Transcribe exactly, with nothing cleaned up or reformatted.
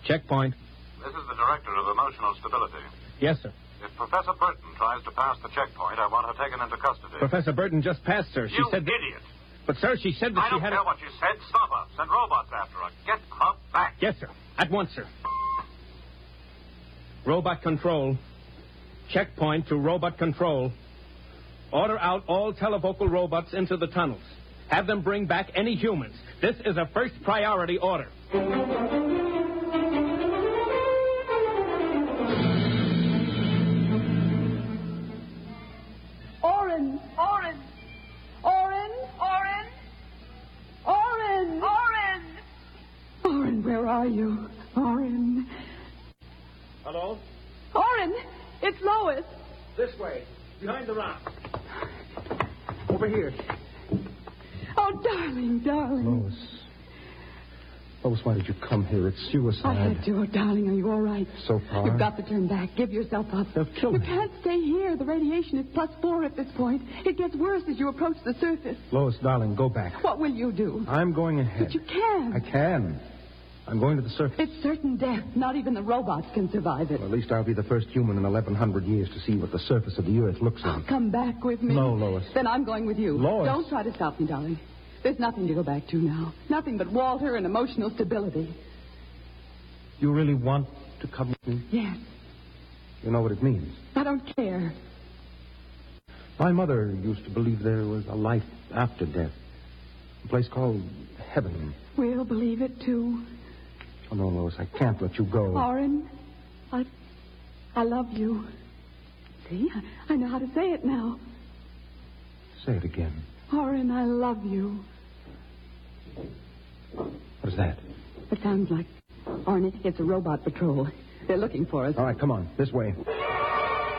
Checkpoint. This is the Director of Emotional Stability. Yes, sir. If Professor Burton tries to pass the checkpoint, I want her taken into custody. Professor Burton just passed, sir. She you said that... idiot! But, sir, she said that I she don't had... care a... what you said. Stop her. Send robots after her. Get her back. Yes, sir. At once, sir. Robot control. Checkpoint to robot control. Order out all televocal robots into the tunnels. Have them bring back any humans. This is a first priority order. Oren! Oren! Oren! Oren! Oren! Oren! Oren, where are you? Oren. Hello? Oren! It's Lois. This way. Behind the rock. Over here. Oh, darling, darling. Lois. Lois, why did you come here? It's suicide. I had to. Oh, darling, are you all right? So far. You've got to turn back. Give yourself up. They'll kill You me. can't stay here. The radiation is plus four at this point. It gets worse as you approach the surface. Lois, darling, go back. What will you do? I'm going ahead. But you can. I can. I'm going to the surface. It's certain death. Not even the robots can survive it. Well, at least I'll be the first human in eleven hundred years to see what the surface of the Earth looks like. Oh, come back with me. No, Lois. Then I'm going with you. Lois. Don't try to stop me, darling. There's nothing to go back to now. Nothing but Walter and emotional stability. You really want to come with me? Yes. You know what it means. I don't care. My mother used to believe there was a life after death. A place called heaven. We'll believe it, too. Oh, no, Lois, I can't let you go. Oren, I... I love you. See, I, I know how to say it now. Say it again. Oren, I love you. What is that? It sounds like... Oren, it's a robot patrol. They're looking for us. All right, come on. This way.